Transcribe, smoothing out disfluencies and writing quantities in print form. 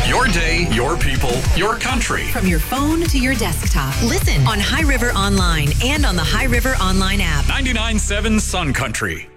Your day, your people, your country. From your phone to your desktop. Listen on High River Online and on the High River Online app. 99.7 Sun Country.